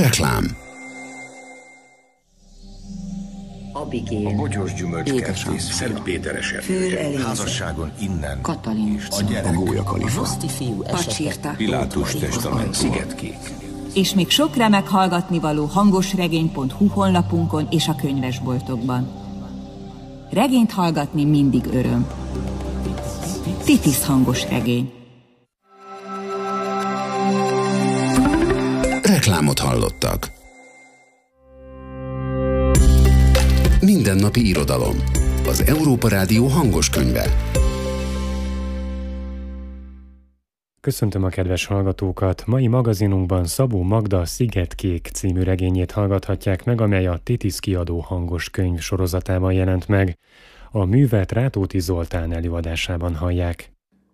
Reklám. Abigail, a bogyós gyümölcskertész Szentpéteres erdője, házasságon innen, Katalin, a gyerek, A gólyakalifa. Roszti fiú esete, Pilátus testament, Szigetkék. És még sok remek hallgatnivaló hangosregény.hu honlapunkon és a könyvesboltokban. Regényt hallgatni mindig öröm. Titis hangos regény. Reklámot hallottak. Mindennapi irodalom. Az Európa Rádió hangos könyve. Köszöntöm a kedves hallgatókat! Mai magazinunkban Szabó Magda Szigetkék című regényét hallgathatják meg, amely a Titis kiadó hangos könyv sorozatában jelent meg. A művet Rátóti Zoltán előadásában hallják.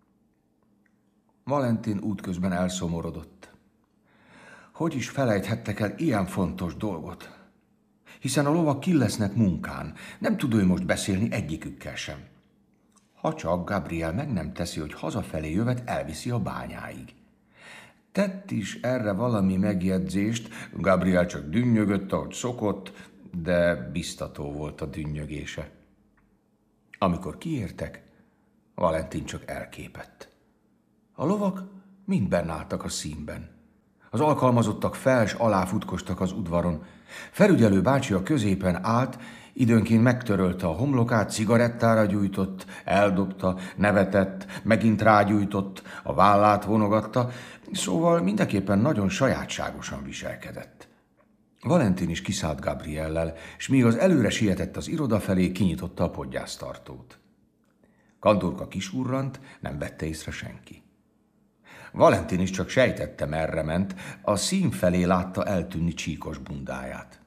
Valentin útközben elszomorodott. Hogy is felejthettek el ilyen fontos dolgot? Hiszen a lovak ki lesznek munkán, nem tud ő most beszélni egyikükkel sem. Ha csak Gabriel meg nem teszi, hogy hazafelé jövet elviszi a bányáig. Tett is erre valami megjegyzést, Gabriel csak dünnyögött, ahogy szokott, de biztató volt a dünnyögése. Amikor kiértek, Valentin csak elképett. A lovak mind benn álltak a színben. Az alkalmazottak fels alá futkostak az udvaron. Felügyelő bácsi a középen állt, időnként megtörölte a homlokát, cigarettára gyújtott, eldobta, nevetett, megint rágyújtott, a vállát vonogatta, szóval mindenképpen nagyon sajátságosan viselkedett. Valentin is kiszállt Gabriellel, s míg az előre sietett az iroda felé, kinyitotta a podgyásztartót. Kantorka kisurrant, nem vette észre senki. Valentin is csak sejtette, merre ment, a szín felé látta eltűnni csíkos bundáját.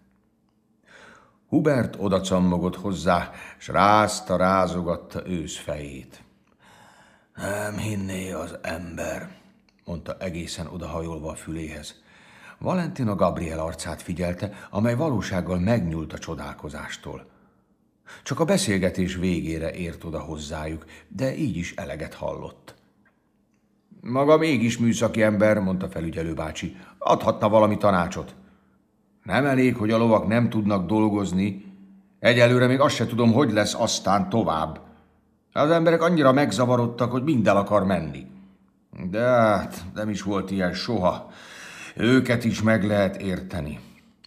Hubert odacammogott hozzá, s rázogatta őszfejét. Nem hinné az ember, mondta egészen odahajolva a füléhez. Valentin a Gabriel arcát figyelte, amely valósággal megnyúlt a csodálkozástól. Csak a beszélgetés végére ért oda hozzájuk, de így is eleget hallott. Maga mégis műszaki ember, mondta felügyelő bácsi, adhatna valami tanácsot. Nem elég, hogy a lovak nem tudnak dolgozni, egyelőre még azt se tudom, hogy lesz aztán tovább. Az emberek annyira megzavarodtak, hogy mind el akar menni. De hát nem is volt ilyen soha. Őket is meg lehet érteni.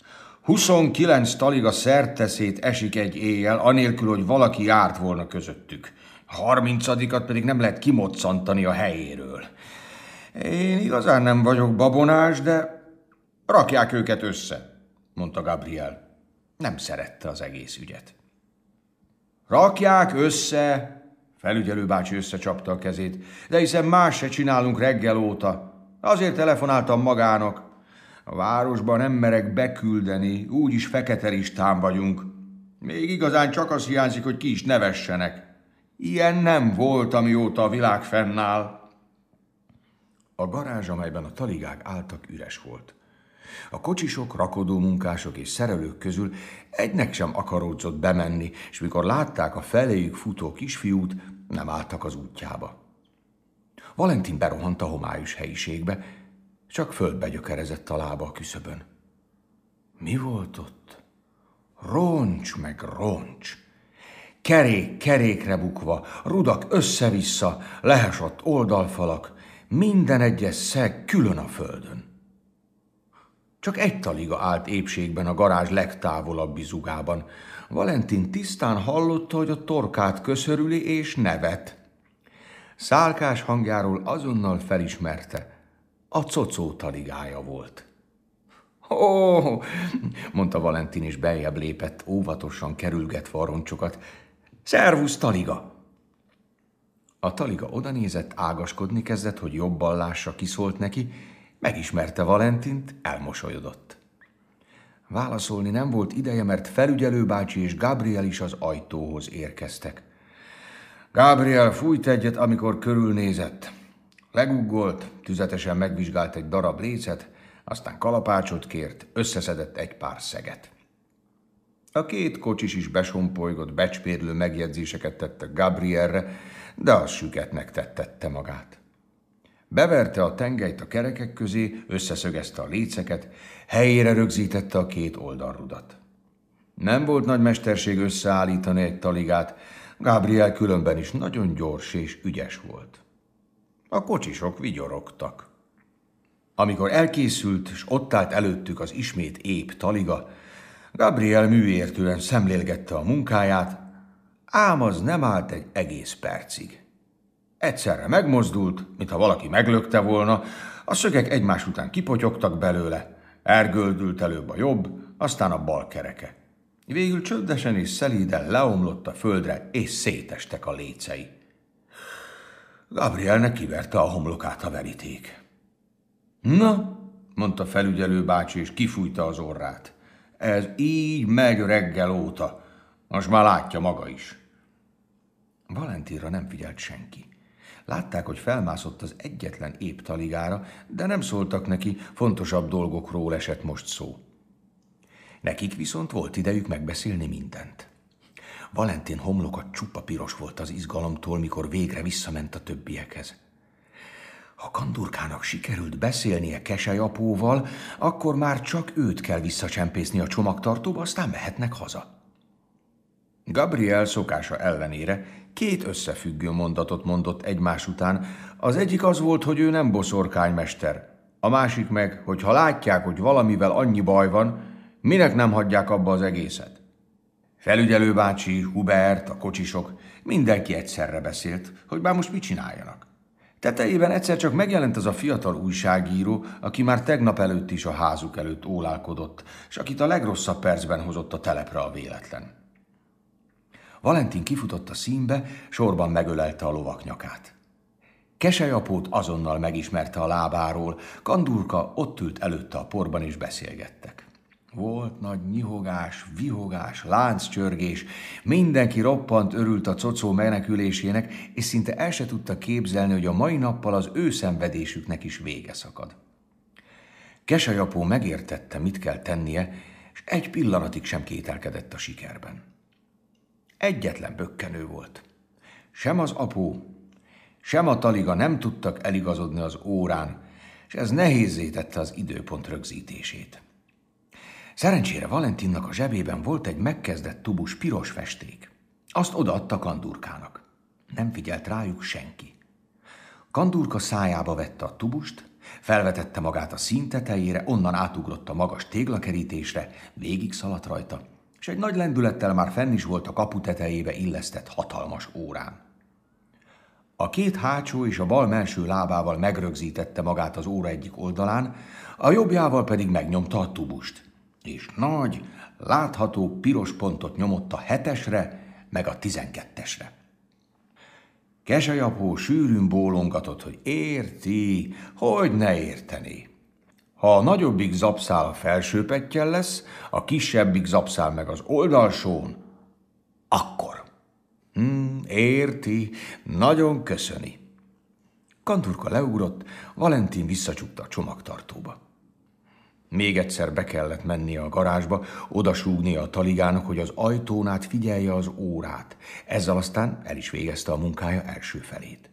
29 taliga szerteszét esik egy éjjel, anélkül, hogy valaki járt volna közöttük. 30-at pedig nem lehet kimoccantani a helyéről. Én igazán nem vagyok babonás, de rakják őket össze, mondta Gabriel. Nem szerette az egész ügyet. Rakják össze, felügyelő bácsi összecsapta a kezét, de hiszen más se csinálunk reggel óta. Azért telefonáltam magának. A városba nem merek beküldeni, úgyis fekete listán vagyunk. Még igazán csak az hiányzik, hogy ki is nevessenek. Ilyen nem volt, amióta a világ fennáll. A garázs, amelyben a taligák álltak, üres volt. A kocsisok, rakodó munkások és szerelők közül egynek sem akaródzott bemenni, és mikor látták a feléjük futó kisfiút, nem álltak az útjába. Valentin berohant a homályos helyiségbe, csak földbe gyökerezett a lába a küszöbön. Mi volt ott? Roncs meg roncs. Kerék kerékre bukva, rudak össze-vissza, lehesott oldalfalak, minden egyes szeg külön a földön. Csak egy taliga állt épségben a garázs legtávolabbi zugában. Valentin tisztán hallotta, hogy a torkát köszörüli és nevet. Szálkás hangjáról azonnal felismerte, a cocó taligája volt. Ó, mondta Valentin, és beljebb lépett, óvatosan kerülgetve a roncsokat. Szervusz, taliga! A taliga odanézett, ágaskodni kezdett, hogy jobban lássa, ki szólt neki, megismerte Valentint, elmosolyodott. Válaszolni nem volt ideje, mert felügyelő bácsi és Gabriel is az ajtóhoz érkeztek. Gabriel fújt egyet, amikor körülnézett. Leguggolt, tüzetesen megvizsgált egy darab lécet, aztán kalapácsot kért, összeszedett egy pár szeget. A két kocsis is besompolygott, becspérlő megjegyzéseket tettek Gabrielre, de az süketnek tettette magát. Beverte a tengelyt a kerekek közé, összeszögezte a léceket, helyére rögzítette a két oldalrudat. Nem volt nagy mesterség összeállítani egy taligát, Gabriel különben is nagyon gyors és ügyes volt. A kocsisok vigyorogtak. Amikor elkészült, és ott állt előttük az ismét épp taliga, Gabriel műértően szemlélgette a munkáját, ám az nem állt egy egész percig. Egyszerre megmozdult, mintha valaki meglökte volna, a szögek egymás után kipotyogtak belőle, elgöldült előbb a jobb, aztán a bal kereke. Végül csöndesen és szelíden leomlott a földre, és szétestek a lécei. Gabrielnek kiverte a homlokát a veríték. Na, mondta felügyelő bácsi, és kifújta az orrát. Ez így megy reggel óta. Most már látja maga is. Valentinra nem figyelt senki. Látták, hogy felmászott az egyetlen épp taligára, de nem szóltak neki, fontosabb dolgokról esett most szó. Nekik viszont volt idejük megbeszélni mindent. Valentin homloka csupa piros volt az izgalomtól, mikor végre visszament a többiekhez. Ha Kandurkának sikerült beszélnie Keselyapóval, akkor már csak őt kell visszacsempészni a csomagtartóba, aztán mehetnek haza. Gabriel szokása ellenére két összefüggő mondatot mondott egymás után. Az egyik az volt, hogy ő nem boszorkánymester. A másik meg, hogy ha látják, hogy valamivel annyi baj van, minek nem hagyják abba az egészet. Felügyelő bácsi, Hubert, a kocsisok, mindenki egyszerre beszélt, hogy már most mit csináljanak. Tetejében egyszer csak megjelent az a fiatal újságíró, aki már tegnap előtt is a házuk előtt ólálkodott, és akit a legrosszabb percben hozott a telepre a véletlen. Valentin kifutott a színbe, sorban megölelte a lovak nyakát. Keselyapót azonnal megismerte a lábáról, Kandurka ott ült előtte a porban, és beszélgettek. Volt nagy nyihogás, vihogás, lánccsörgés, mindenki roppant örült a cocó menekülésének, és szinte el se tudta képzelni, hogy a mai nappal az ő szenvedésüknek is vége szakad. Keselyapó megértette, mit kell tennie, és egy pillanatig sem kételkedett a sikerben. Egyetlen bökkenő volt. Sem az apó, sem a taliga nem tudtak eligazodni az órán, és ez nehézzé tette az időpont rögzítését. Szerencsére Valentinnak a zsebében volt egy megkezdett tubus piros festék. Azt odaadta Kandurkának. Nem figyelt rájuk senki. Kandurka szájába vette a tubust, felvetette magát a szín tetejére, onnan átugrott a magas téglakerítésre, végig szaladt rajta, és egy nagy lendülettel már fenn is volt a kapu tetejébe illesztett hatalmas órán. A két hátsó és a bal melső lábával megrögzítette magát az óra egyik oldalán, a jobbjával pedig megnyomta a tubust, és nagy, látható piros pontot nyomott a 7-esre, meg a 12-esre. Keselyapó sűrűn bólongatott, hogy érti, hogy ne értené. Ha a nagyobbik zapszál a felső pettyel lesz, a kisebbik zapszál meg az oldalsón, akkor. Érti, nagyon köszöni. Kandurka leugrott, Valentin visszacsukta a csomagtartóba. Még egyszer be kellett mennie a garázsba, odasúgnia a taligának, hogy az ajtón át figyelje az órát. Ezzel aztán el is végezte a munkája első felét.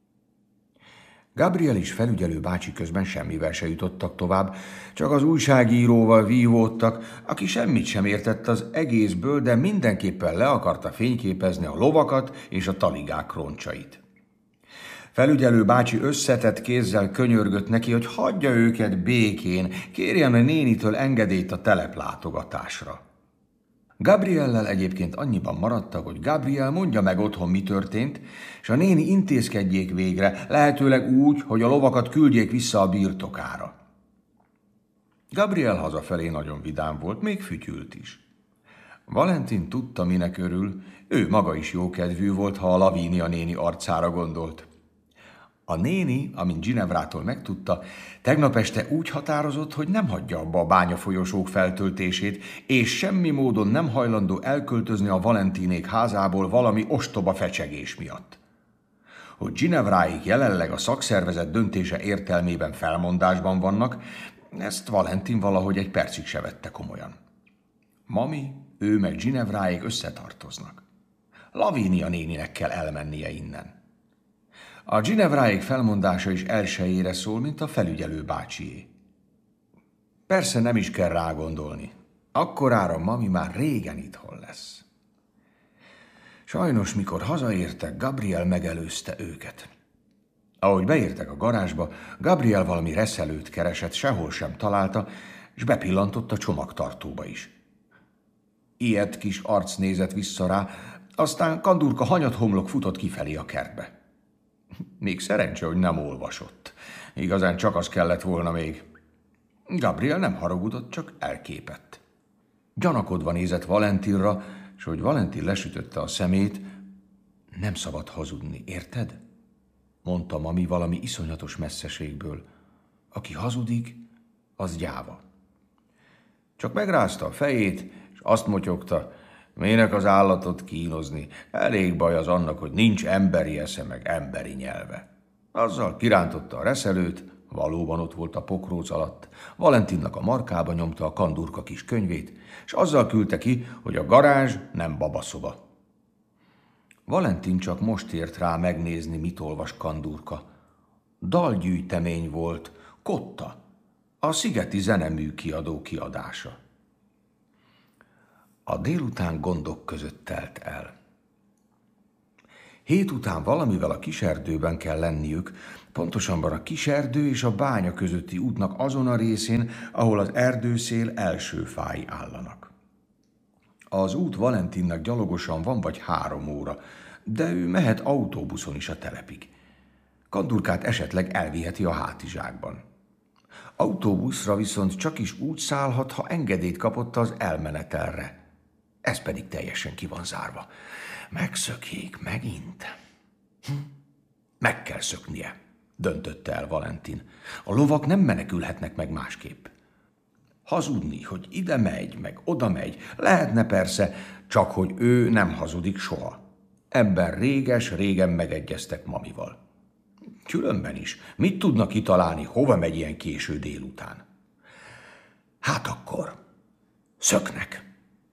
Gabriel és felügyelő bácsi közben semmivel se jutottak tovább, csak az újságíróval vívódtak, aki semmit sem értett az egészből, de mindenképpen le akarta fényképezni a lovakat és a taligák roncsait. Felügyelő bácsi összetett kézzel könyörgött neki, hogy hagyja őket békén, kérjen a nénitől engedélyt a teleplátogatásra. Gabriellel egyébként annyiban maradtak, hogy Gabriel mondja meg otthon, mi történt, és a néni intézkedjék végre, lehetőleg úgy, hogy a lovakat küldjék vissza a birtokára. Gabriel hazafelé nagyon vidám volt, még fütyült is. Valentin tudta, minek örül, ő maga is jókedvű volt, ha a Lavínia néni arcára gondolt. A néni, amint Ginevrától megtudta, tegnap este úgy határozott, hogy nem hagyja abba a bányafolyosók feltöltését, és semmi módon nem hajlandó elköltözni a Valentinék házából valami ostoba fecsegés miatt. Hogy Ginevráik jelenleg a szakszervezet döntése értelmében felmondásban vannak, ezt Valentin valahogy egy percig se vette komolyan. Mami, ő meg Ginevráik összetartoznak. Lavínia néninek kell elmennie innen. A Ginevráék felmondása is elsőjére szól, mint a felügyelő bácsié. Persze nem is kell rágondolni. Akkorára mami már régen itthon lesz. Sajnos, mikor hazaértek, Gabriel megelőzte őket. Ahogy beértek a garázsba, Gabriel valami reszelőt keresett, sehol sem találta, és bepillantott a csomagtartóba is. Ilyet kis arc nézett vissza rá, aztán Kandurka hanyathomlok futott kifelé a kertbe. Még szerencse, hogy nem olvasott. Igazán csak az kellett volna még. Gabriel nem haragudott, csak elképett. Gyanakodva nézett Valentinra, és hogy Valentin lesütötte a szemét, nem szabad hazudni, érted? Mondta mami valami iszonyatos messzeségből. Aki hazudik, az gyáva. Csak megrázta a fejét, és azt motyogta, minek az állatot kínozni, elég baj az annak, hogy nincs emberi esze meg emberi nyelve. Azzal kirántotta a reszelőt, valóban ott volt a pokróc alatt, Valentinnak a markába nyomta a Kandurka kis könyvét, és azzal küldte ki, hogy a garázs nem babaszoba. Valentin csak most ért rá megnézni, mit olvas Kandurka. Dalgyűjtemény volt, Kotta, a Szigeti Zenemű Kiadó kiadása. A délután gondok között telt el. Hét után valamivel a kiserdőben kell lenniük, pontosabban a kiserdő és a bánya közötti útnak azon a részén, ahol az erdőszél első fái állanak. Az út Valentinnak gyalogosan van vagy 3 óra, de ő mehet autóbuszon is a telepig. Kandurkát esetleg elviheti a hátizsákban. Autóbuszra viszont csak is úgy szállhat, ha engedélyt kapott az elmenetelre. Ez pedig teljesen ki van zárva. Megszökjék megint. Meg kell szöknie, döntötte el Valentin. A lovak nem menekülhetnek meg másképp. Hazudni, hogy ide megy, meg oda megy, lehetne persze, csak hogy ő nem hazudik soha. Ebben régen megegyeztek mamival. Különben is, mit tudnak kitalálni, hova megy ilyen késő délután? Hát akkor, szöknek.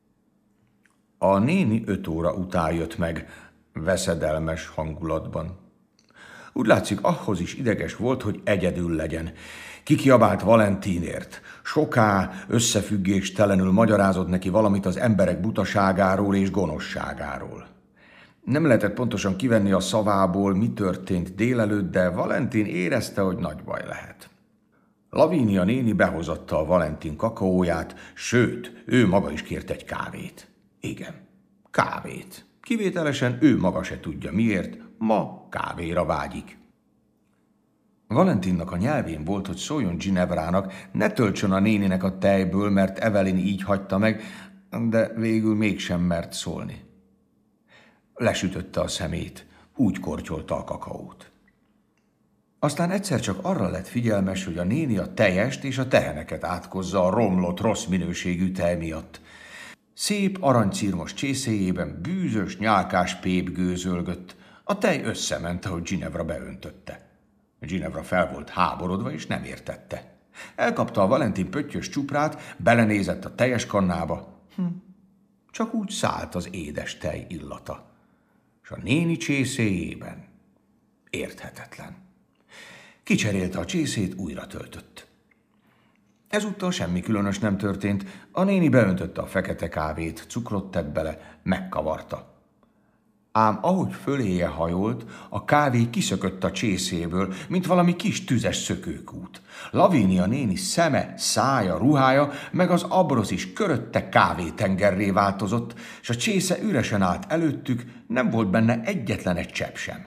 A néni 5 óra után jött meg, veszedelmes hangulatban. Úgy látszik, ahhoz is ideges volt, hogy egyedül legyen. Kikiabált Valentinért. Soká, összefüggéstelenül magyarázott neki valamit az emberek butaságáról és gonoszságáról. Nem lehetett pontosan kivenni a szavából, mi történt délelőtt, de Valentin érezte, hogy nagy baj lehet. Lavínia néni behozatta a Valentin kakaóját, sőt, ő maga is kért egy kávét. Igen, kávét. Kivételesen ő maga se tudja miért, ma kávéra vágyik. Valentinnak a nyelvén volt, hogy szóljon Ginevrának, ne töltsön a néninek a tejből, mert Evelyn így hagyta meg, de végül mégsem mert szólni. Lesütötte a szemét, úgy kortyolta a kakaót. Aztán egyszer csak arra lett figyelmes, hogy a néni a tejest és a teheneket átkozza a romlott, rossz minőségű tej miatt. Szép aranycirmos csészéjében bűzös, nyálkás pép gőzölgött. A tej összement, ahogy Ginevra beöntötte. Ginevra fel volt háborodva, és nem értette. Elkapta a Valentin pöttyös csuprát, belenézett a teljes kannába. Csak úgy szállt az édes tej illata. És a néni csészéjében érthetetlen. Kicserélte a csészét, újra töltött. Ezúttal semmi különös nem történt, a néni beöntötte a fekete kávét, cukrot tett bele, megkavarta. Ám ahogy föléje hajolt, a kávé kiszökött a csészéből, mint valami kis tüzes szökőkút. Lavínia néni szeme, szája, ruhája, meg az abrosz is körötte kávétengerré változott, és a csésze üresen állt előttük, nem volt benne egyetlen egy csepp sem.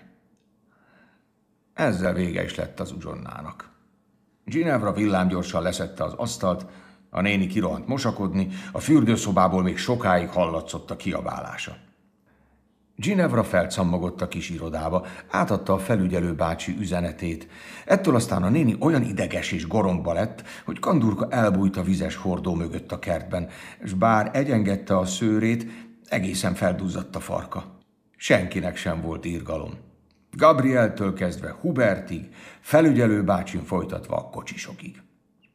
Ezzel vége is lett az uzsonnának. Ginevra villámgyorsan leszedte az asztalt, a néni kirohant mosakodni, a fürdőszobából még sokáig hallatszott a kiabálása. Ginevra felcammogott a kis irodába, átadta a felügyelő bácsi üzenetét. Ettől aztán a néni olyan ideges és goromba lett, hogy Kandurka elbújt a vizes hordó mögött a kertben, és bár egyengedte a szőrét, egészen felduzzadt a farka. Senkinek sem volt irgalom. Gabrieltől kezdve Hubertig, felügyelő bácsin folytatva a kocsisokig.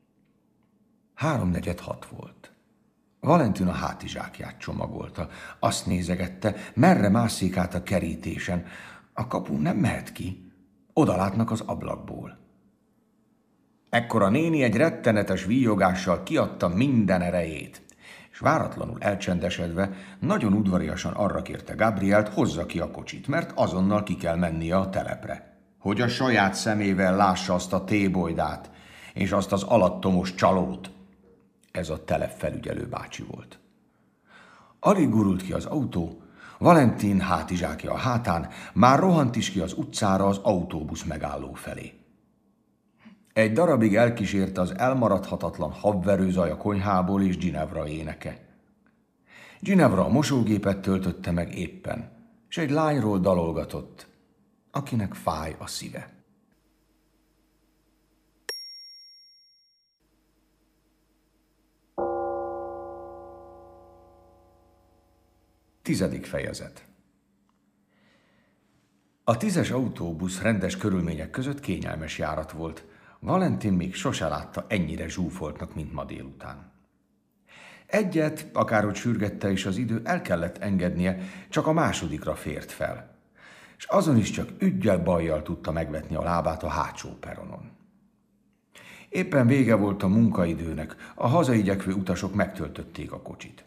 5:45 volt. Valentin a hátizsákját csomagolta. Azt nézegette, merre mászik át a kerítésen. A kapun nem mehet ki. Odalátnak az ablakból. Ekkor a néni egy rettenetes víjogással kiadta minden erejét, és váratlanul elcsendesedve nagyon udvariasan arra kérte Gabrielt, hozza ki a kocsit, mert azonnal ki kell mennie a telepre, hogy a saját szemével lássa azt a tébolydát, és azt az alattomos csalót. Ez a telepfelügyelő bácsi volt. Alig gurult ki az autó, Valentin hátizsákja a hátán, már rohant is ki az utcára az autóbusz megálló felé. Egy darabig elkísérte az elmaradhatatlan habverő zaj a konyhából és Ginevra éneke. Ginevra a mosógépet töltötte meg éppen, és egy lányról dalolgatott, akinek fáj a szíve. Tizedik fejezet. A 10-es autóbusz rendes körülmények között kényelmes járat volt. Valentin még sose látta ennyire zsúfoltnak, mint ma délután. Egyet, akárhogy sürgette is az idő, el kellett engednie, csak a másodikra fért fel, és azon is csak üggyel-bajjal tudta megvetni a lábát a hátsó peronon. Éppen vége volt a munkaidőnek, a hazaigyekvő utasok megtöltötték a kocsit.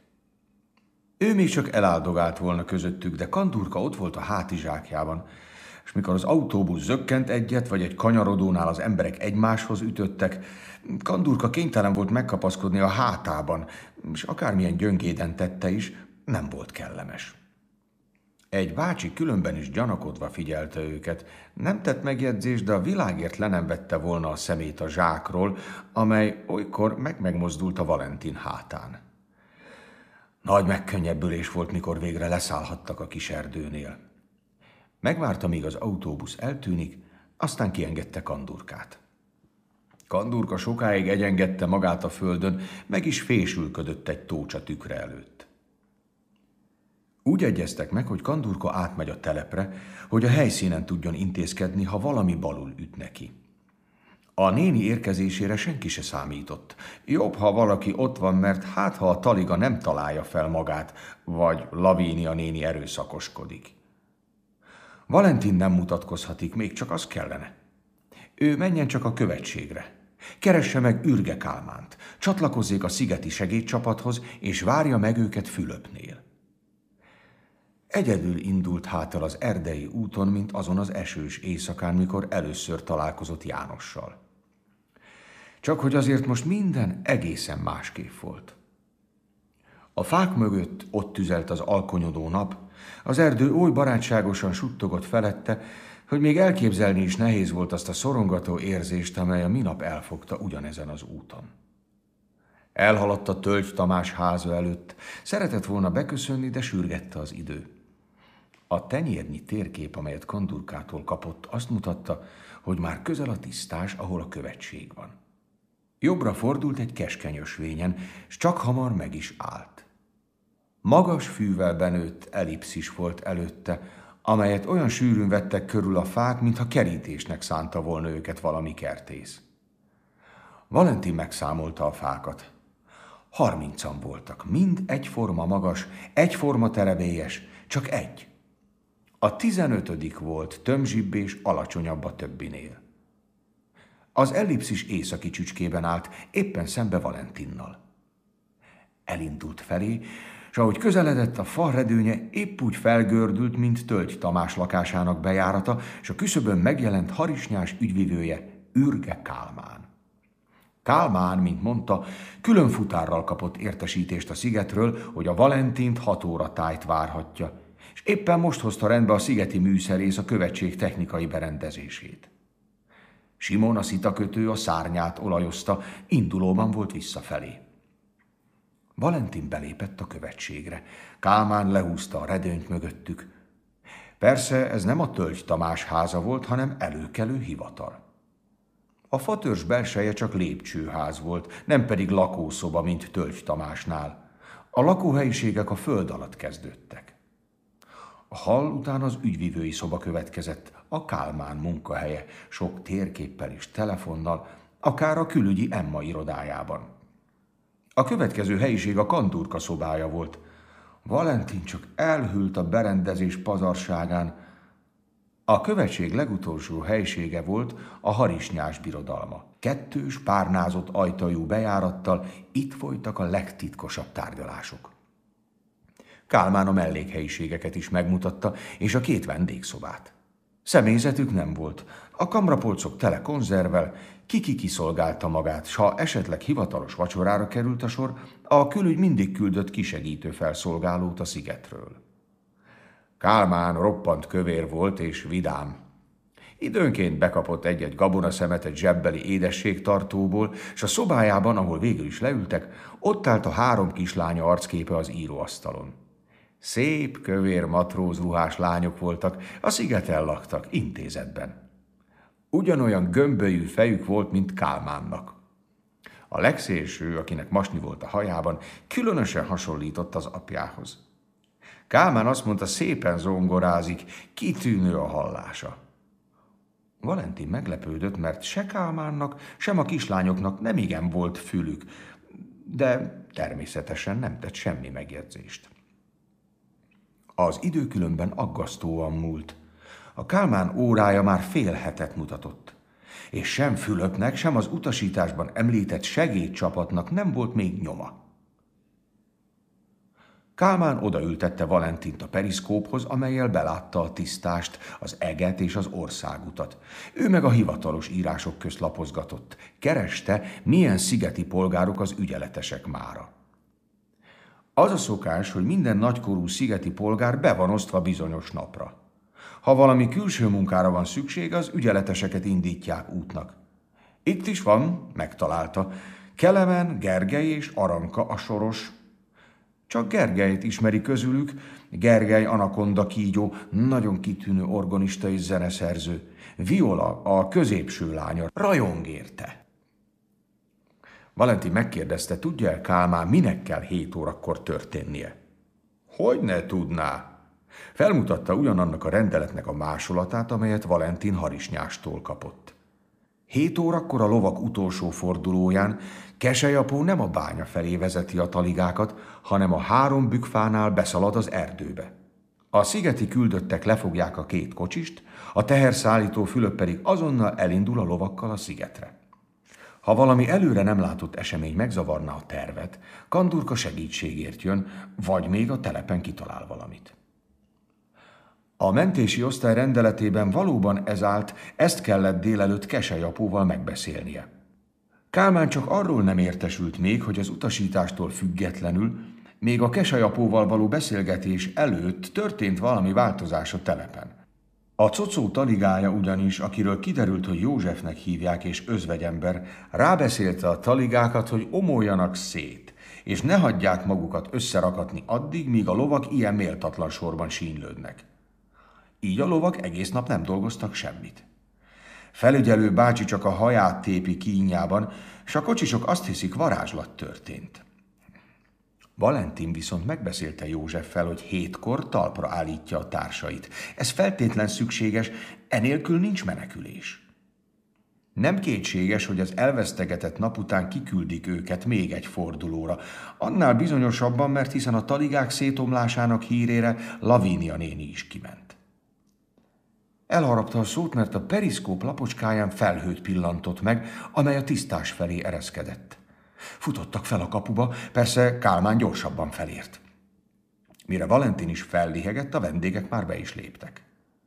Ő még csak eláldogált volna közöttük, de Kandurka ott volt a hátizsákjában, és mikor az autóbusz zökkent egyet, vagy egy kanyarodónál az emberek egymáshoz ütöttek, Kandurka kénytelen volt megkapaszkodni a hátában, és akármilyen gyöngéden tette is, nem volt kellemes. Egy bácsi különben is gyanakodva figyelte őket, nem tett megjegyzést, de a világért le nem vette volna a szemét a zsákról, amely olykor megmozdult a Valentin hátán. Nagy megkönnyebbülés volt, mikor végre leszállhattak a kis erdőnél. Megvárta, míg az autóbusz eltűnik, aztán kiengedte Kandurkát. Kandurka sokáig egyengedte magát a földön, meg is fésülködött egy tócsa tükre előtt. Úgy egyeztek meg, hogy Kandurka átmegy a telepre, hogy a helyszínen tudjon intézkedni, ha valami balul üt neki. A néni érkezésére senki se számított. Jobb, ha valaki ott van, mert hát ha a taliga nem találja fel magát, vagy Lavínia néni erőszakoskodik. Valentin nem mutatkozhatik, még csak az kellene. Ő menjen csak a követségre. Keresse meg Ürge Kálmánt, csatlakozzék a szigeti segédcsapathoz, és várja meg őket Fülöpnél. Egyedül indult hátra az erdei úton, mint azon az esős éjszakán, mikor először találkozott Jánossal. Csak hogy azért most minden egészen másképp volt. A fák mögött ott tüzelt az alkonyodó nap, az erdő oly barátságosan suttogott felette, hogy még elképzelni is nehéz volt azt a szorongató érzést, amely a minap elfogta ugyanezen az úton. Elhaladt a Tölgy Tamás háza előtt, szeretett volna beköszönni, de sürgette az idő. A tenyérnyi térkép, amelyet Kandurkától kapott, azt mutatta, hogy már közel a tisztás, ahol a követség van. Jobbra fordult egy keskeny ösvényen, s csak hamar meg is állt. Magas fűvel benőtt ellipszis volt előtte, amelyet olyan sűrűn vettek körül a fák, mintha kerítésnek szánta volna őket valami kertész. Valentin megszámolta a fákat. 30-an voltak, mind egyforma magas, egyforma terebélyes, csak egy. A 15. volt tömzsibb és alacsonyabb a többinél. Az ellipszis északi csücskében állt, éppen szembe Valentinnal. Elindult felé, s ahogy közeledett, a fa redőnye épp úgy felgördült, mint Tölgy Tamás lakásának bejárata, és a küszöbön megjelent harisnyás ügyvivője, Ürge Kálmán. Kálmán, mint mondta, külön futárral kapott értesítést a szigetről, hogy a Valentint 6 óra tájt várhatja, és éppen most hozta rendbe a szigeti műszerész a követség technikai berendezését. Simon, a szitakötő, a szárnyát olajozta, indulóban volt visszafelé. Valentin belépett a követségre. Kálmán lehúzta a redőnyt mögöttük. Persze ez nem a Tölgy Tamás háza volt, hanem előkelő hivatal. A fatörzs belseje csak lépcsőház volt, nem pedig lakószoba, mint Tölgy Tamásnál. A lakóhelyiségek a föld alatt kezdődtek. A hall után az ügyvivői szoba következett, a Kálmán munkahelye, sok térképpel és telefonnal, akár a külügyi Emma irodájában. A következő helyiség a Kandurka szobája volt. Valentin csak elhűlt a berendezés pazarságán. A követség legutolsó helysége volt a harisnyás birodalma. 2 párnázott ajtajú bejárattal itt folytak a legtitkosabb tárgyalások. Kálmán a mellékhelyiségeket is megmutatta, és a 2 vendégszobát. Személyzetük nem volt. A kamrapolcok tele konzervvel, ki kiszolgálta magát, s ha esetleg hivatalos vacsorára került a sor, a külügy mindig küldött kisegítő felszolgálót a szigetről. Kálmán roppant kövér volt és vidám. Időnként bekapott egy-egy gabonaszemetet zsebbeli édességtartóból, s a szobájában, ahol végül is leültek, ott állt a 3 kislánya arcképe az íróasztalon. Szép, kövér matrózruhás lányok voltak, a szigeten laktak, intézetben. Ugyanolyan gömbölyű fejük volt, mint Kálmánnak. A legszélső, akinek masni volt a hajában, különösen hasonlított az apjához. Kálmán azt mondta, szépen zongorázik, kitűnő a hallása. Valentin meglepődött, mert se Kálmánnak, sem a kislányoknak nem igen volt fülük, de természetesen nem tett semmi megjegyzést. Az idő különben aggasztóan múlt. A Kálmán órája már fél hetet mutatott, és sem Fülöpnek, sem az utasításban említett segédcsapatnak nem volt még nyoma. Kálmán odaültette Valentint a periszkóphoz, amellyel belátta a tisztást, az eget és az országutat. Ő meg a hivatalos írások közt lapozgatott. Kereste, milyen szigeti polgárok az ügyeletesek mára. Az a szokás, hogy minden nagykorú szigeti polgár be van osztva bizonyos napra. Ha valami külső munkára van szükség, az ügyeleteseket indítják útnak. Itt is van, megtalálta, Kelemen, Gergely és Aranka a soros. Csak Gergelyt ismeri közülük, Gergely anakonda kígyó, nagyon kitűnő organista és zeneszerző. Viola, a középső lánya, rajong érte. Valentin megkérdezte, tudja-e Kálmán, minek kell 7 órakor történnie? Hogy ne tudná? Felmutatta ugyanannak a rendeletnek a másolatát, amelyet Valentin harisnyástól kapott. 7 órakor a lovak utolsó fordulóján Keselyapó nem a bánya felé vezeti a taligákat, hanem a 3 bükkfánál beszalad az erdőbe. A szigeti küldöttek lefogják a 2 kocsist, a teherszállító Fülöp pedig azonnal elindul a lovakkal a szigetre. Ha valami előre nem látott esemény megzavarná a tervet, Kandurka segítségért jön, vagy még a telepen kitalál valamit. A mentési osztály rendeletében valóban ez állt, ezt kellett délelőtt Keselyapóval megbeszélnie. Kálmán csak arról nem értesült még, hogy az utasítástól függetlenül, még a Keselyapóval való beszélgetés előtt történt valami változás a telepen. A cocó taligája ugyanis, akiről kiderült, hogy Józsefnek hívják és özvegyember, rábeszélte a taligákat, hogy omoljanak szét, és ne hagyják magukat összerakatni addig, míg a lovak ilyen méltatlan sorban sínylődnek. Így a lovak egész nap nem dolgoztak semmit. Felügyelő bácsi csak a haját tépi kínjában, s a kocsisok azt hiszik, varázslat történt. Valentin viszont megbeszélte Józseffel, hogy 7-kor talpra állítja a társait. Ez feltétlen szükséges, enélkül nincs menekülés. Nem kétséges, hogy az elvesztegetett nap után kiküldik őket még egy fordulóra. Annál bizonyosabban, mert hiszen a taligák szétomlásának hírére Lavínia néni is kiment. Elharapta a szót, mert a periszkóp lapocskáján felhőt pillantott meg, amely a tisztás felé ereszkedett. Futottak fel a kapuba, persze Kálmán gyorsabban felért. Mire Valentin is fellihegett, a vendégek már be is léptek.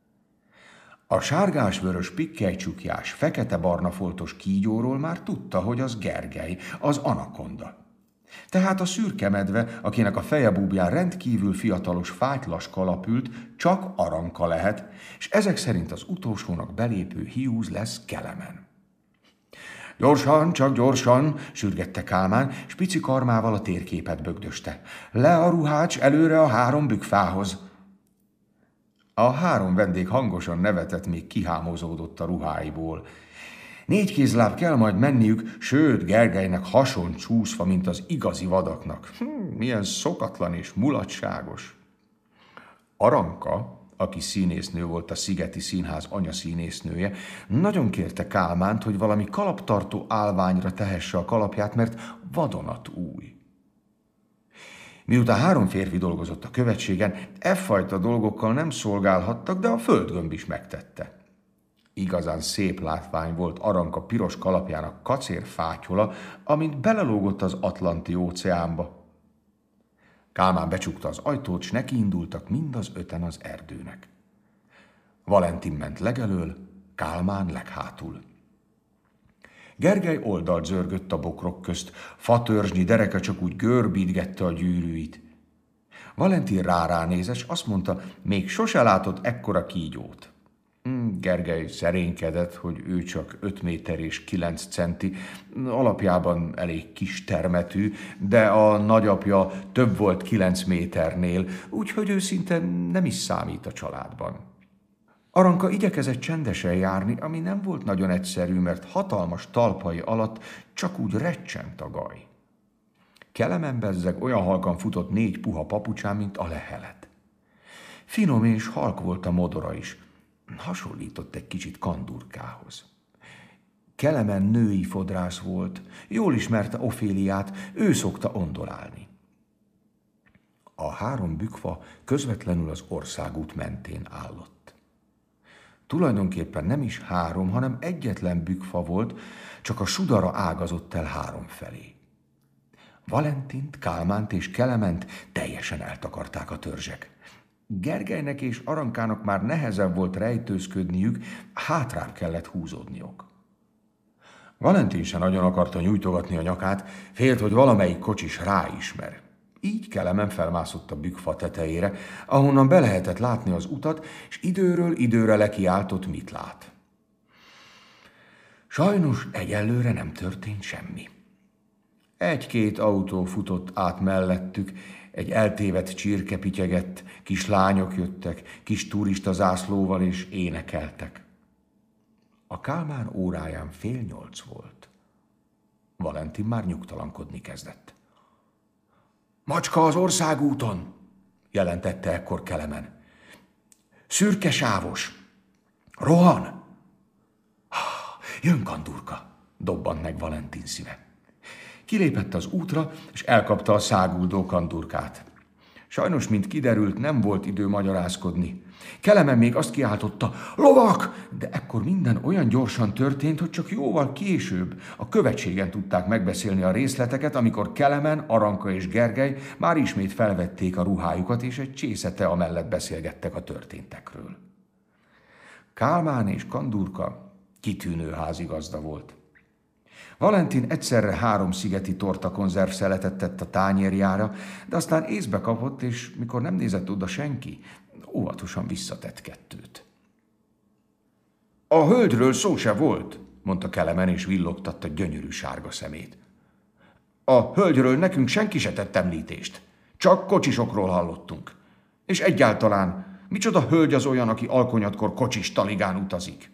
A sárgás-vörös pikkelycsukjás, fekete-barna foltos kígyóról már tudta, hogy az Gergely, az anakonda. Tehát a szürke medve, akinek a fejebúbján rendkívül fiatalos fátylas kalap ült, csak Aranka lehet, és ezek szerint az utolsónak belépő hiúz lesz Kelemen. Gyorsan, csak gyorsan, sürgette Kálmán, s pici karmával a térképet bögdöste. Le a ruhács, előre a 3 bükkfához. A 3 vendég hangosan nevetett, még kihámozódott a ruháiból. 4 kézláb kell majd menniük, sőt, Gergelynek hason csúszva, mint az igazi vadaknak. Milyen szokatlan és mulatságos. Aranka, aki színésznő volt, a Szigeti Színház anyaszínésznője, nagyon kérte Kálmánt, hogy valami kalaptartó állványra tehesse a kalapját, mert vadonatúj. Miután 3 férfi dolgozott a követségen, fajta dolgokkal nem szolgálhattak, de a földgömb is megtette. Igazán szép látvány volt Aranka piros kalapjának kacérfátyola, amint belelógott az Atlanti-óceánba. Kálmán becsukta az ajtót, s nekiindultak mind az 5-en az erdőnek. Valentin ment legelől, Kálmán leghátul. Gergely oldalt zörgött a bokrok közt, fatörzsnyi dereke csak úgy görbítgette a gyűrűit. Valentin ránézett, s azt mondta, még sose látott ekkora kígyót. Gergely szerénykedett, hogy ő csak 5 méter és 9 centi, alapjában elég kis termetű, de a nagyapja több volt 9 méternél, úgyhogy ő szinte nem is számít a családban. Aranka igyekezett csendesen járni, ami nem volt nagyon egyszerű, mert hatalmas talpai alatt csak úgy recsent a gaj. Kelemen bezzeg olyan halkan futott 4 puha papucsán, mint a lehelet. Finom és halk volt a modora is, hasonlított egy kicsit Kandurkához. Kelemen női fodrász volt, jól ismerte Oféliát, ő szokta ondolálni. A 3 bükfa közvetlenül az országút mentén állott. Tulajdonképpen nem is 3, hanem egyetlen bükfa volt, csak a sudara ágazott el 3 felé. Valentint, Kálmánt és Kelement teljesen eltakarták a törzsek. Gergelynek és Arankának már nehezebb volt rejtőzködniük, hátrább kellett húzódniuk. Valentin se nagyon akarta nyújtogatni a nyakát, félt, hogy valamelyik kocsis ráismer. Így Kelemen felmászott a bükfa tetejére, ahonnan be lehetett látni az utat, és időről időre lekiáltott, mit lát. Sajnos egyelőre nem történt semmi. 1-2 autó futott át mellettük, egy eltévedt csirke pityegett, kis lányok jöttek, kis turista zászlóval és énekeltek. A Kálmán óráján 7:30 volt. Valentin már nyugtalankodni kezdett. Macska az országúton, jelentette ekkor Kelemen. Szürke sávos. Rohan! Jön Kandurka, dobbant meg Valentin szíve. Kilépett az útra, és elkapta a száguldó Kandurkát. Sajnos, mint kiderült, nem volt idő magyarázkodni. Kelemen még azt kiáltotta, lovak! De ekkor minden olyan gyorsan történt, hogy csak jóval később a követségen tudták megbeszélni a részleteket, amikor Kelemen, Aranka és Gergely már ismét felvették a ruhájukat, és egy csésze amellett beszélgettek a történtekről. Kálmán és Kandurka kitűnő házigazda volt. Valentin egyszerre 3 szigeti tortakonzerv szeletet tett a tányérjára, de aztán észbe kapott, és mikor nem nézett oda senki, óvatosan visszatett 2-t. A hölgyről szó se volt, mondta Kelemen, és villogtatta gyönyörű sárga szemét. A hölgyről nekünk senki se tett említést, csak kocsisokról hallottunk. És egyáltalán, micsoda hölgy az olyan, aki alkonyatkor kocsis taligán utazik?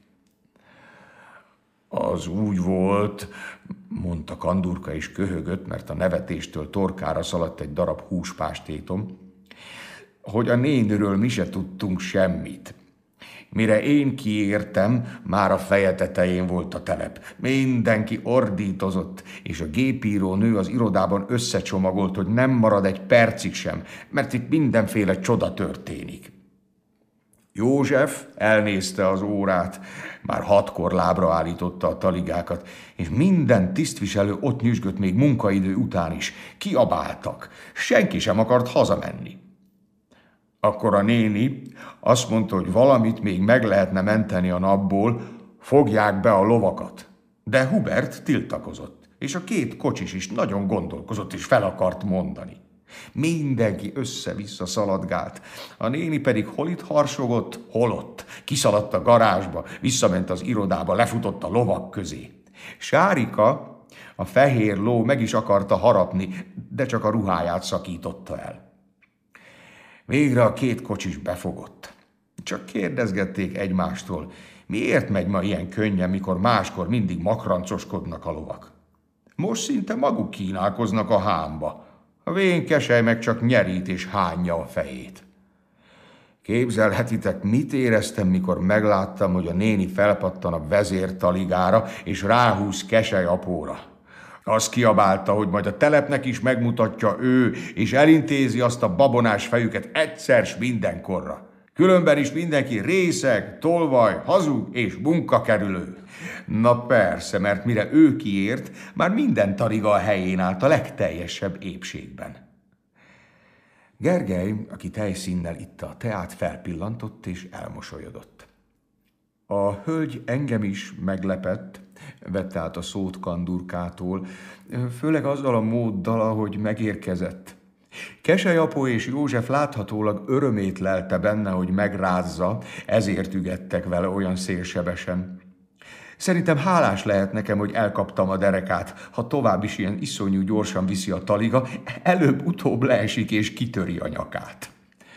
Az úgy volt, mondta Kandurka, és köhögött, mert a nevetéstől torkára szaladt egy darab húspástétom, hogy a néniről mi se tudtunk semmit. Mire én kiértem, már a feje tetején volt a telep. Mindenki ordítozott, és a gépíró nő az irodában összecsomagolt, hogy nem marad egy percig sem, mert itt mindenféle csoda történik. József elnézte az órát, már 6-kor lábra állította a taligákat, és minden tisztviselő ott nyüzsgött még munkaidő után is. Kiabáltak, senki sem akart hazamenni. Akkor a néni azt mondta, hogy valamit még meg lehetne menteni a napból, fogják be a lovakat. De Hubert tiltakozott, és a 2 kocsis is nagyon gondolkozott, és fel akart mondani. Mindenki össze-vissza szaladgált, a néni pedig hol itt harsogott, hol ott. Kiszaladt a garázsba, visszament az irodába, lefutott a lovak közé. Sárika, a fehér ló meg is akarta harapni, de csak a ruháját szakította el. Végre a 2 kocsis befogott. Csak kérdezgették egymástól, miért megy ma ilyen könnyen, mikor máskor mindig makrancoskodnak a lovak. Most szinte maguk kínálkoznak a hámba. A vén kesely meg csak nyerít és hányja a fejét. Képzelhetitek, mit éreztem, mikor megláttam, hogy a néni felpattan a vezértaligára, és ráhúz Kesely apóra. Azt kiabálta, hogy majd a telepnek is megmutatja ő, és elintézi azt a babonás fejüket egyszer s mindenkorra. Különben is mindenki részeg, tolvaj, hazug és munkakerülő. Na persze, mert mire ő kiért, már minden tariga a helyén állt a legteljesebb épségben. Gergely, aki tejszínnel itta a teát, felpillantott és elmosolyodott. A hölgy engem is meglepett, vette át a szót Kandurkától, főleg azzal a móddal, ahogy megérkezett. Keselyapó és József láthatólag örömét lelte benne, hogy megrázza, ezért ügettek vele olyan szélsebesen. Szerintem hálás lehet nekem, hogy elkaptam a derekát, ha tovább is ilyen iszonyú gyorsan viszi a taliga, előbb-utóbb leesik és kitöri a nyakát.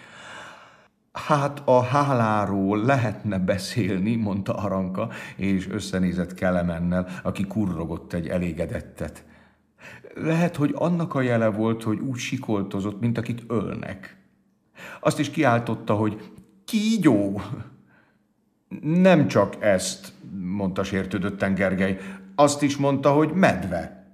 Hát a háláról lehetne beszélni, mondta Aranka, és összenézett Kelemennel, aki kurrogott egy elégedettet. Lehet, hogy annak a jele volt, hogy úgy sikoltozott, mint akit ölnek. Azt is kiáltotta, hogy kígyó. Nem csak ezt, mondta sértődötten Gergely, azt is mondta, hogy medve.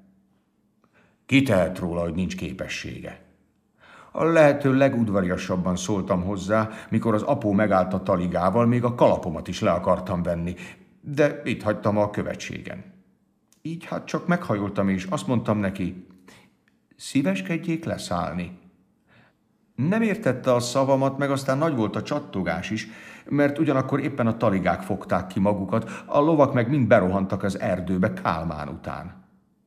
Ki tehet róla, hogy nincs képessége? A lehető legudvariasabban szóltam hozzá, mikor az apó megállt a taligával, még a kalapomat is le akartam venni, de itt hagytam a követségen. Így hát csak meghajoltam, és azt mondtam neki, szíveskedjék leszállni. Nem értette a szavamat, meg aztán nagy volt a csattogás is, mert ugyanakkor éppen a taligák fogták ki magukat, a lovak meg mind berohantak az erdőbe Kálmán után.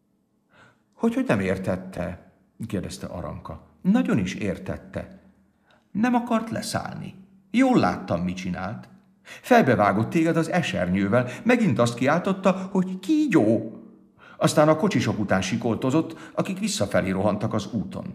Hogy nem értette? Kérdezte Aranka. Nagyon is értette. Nem akart leszállni. Jól láttam, mit csinált. Fejbevágott téged az esernyővel, megint azt kiáltotta, hogy kígyó. Aztán a kocsisok után sikoltozott, akik visszafelé rohantak az úton.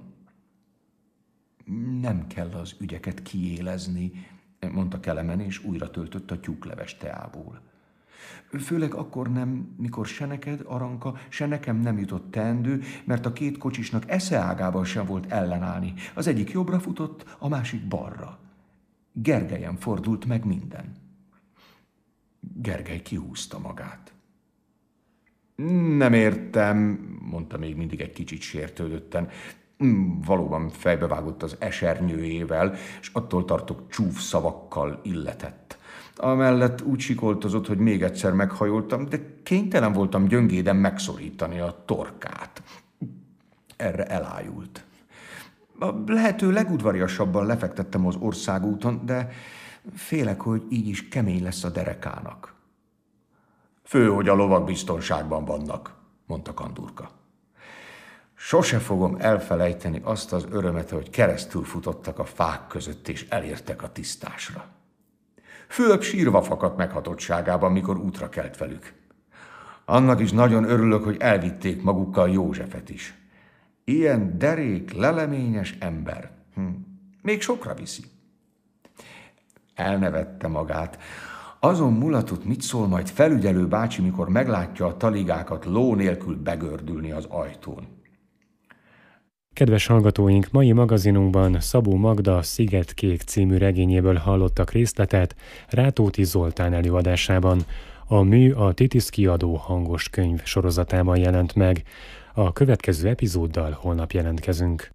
Nem kell az ügyeket kiélezni, mondta Kelemen, és újra töltött a tyúkleves teából. Főleg akkor nem, mikor se neked, Aranka, se nekem nem jutott teendő, mert a két kocsisnak eszeágában sem volt ellenállni. Az egyik jobbra futott, a másik balra. Gergelyen fordult meg minden. Gergely kihúzta magát. Nem értem, mondta még mindig egy kicsit sértődötten. Valóban fejbevágott az esernyőjével, és attól tartok csúf szavakkal illetett. Amellett úgy sikoltozott, hogy még egyszer meghajoltam, de kénytelen voltam gyöngéden megszorítani a torkát. Erre elájult. A lehető legudvariasabban lefektettem az országúton, de félek, hogy így is kemény lesz a derekának. Fő, hogy a lovak biztonságban vannak, mondta Kandurka. Sose fogom elfelejteni azt az örömet, hogy keresztül futottak a fák között, és elértek a tisztásra. Fülöp sírva fakadt meghatottságában, mikor útra kelt velük. Annak is nagyon örülök, hogy elvitték magukkal Józsefet is. Ilyen derék, leleményes ember. Még sokra viszi. Elnevette magát. Azon mulatott, mit szól majd felügyelő bácsi, mikor meglátja a taligákat ló nélkül begördülni az ajtón. Kedves hallgatóink, mai magazinunkban Szabó Magda Szigetkék című regényéből hallottak részletet Rátóti Zoltán előadásában. A mű a Titisz kiadó hangos könyv sorozatában jelent meg. A következő epizóddal holnap jelentkezünk.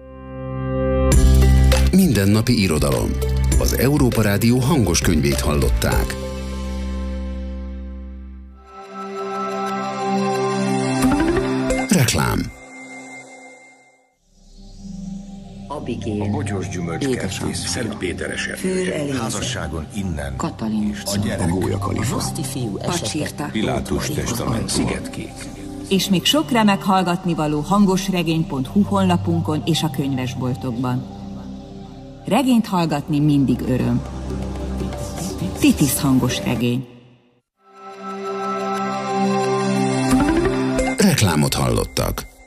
Mindennapi irodalom. Az Európa Rádió hangos könyvét hallották. Reklám. Abigail. A bogyós gyümölcskertész, Szent Péteres erdője, házasságon innen, Katalin. a gyerek, a gólyakalifa, Pacsirta. Pilátus testament, Szigetkék. És még sok remek hallgatnivaló hangosregény.hu honlapunkon és a könyvesboltokban. Regényt hallgatni mindig öröm. Titisz hangos regény. Reklámot hallottak.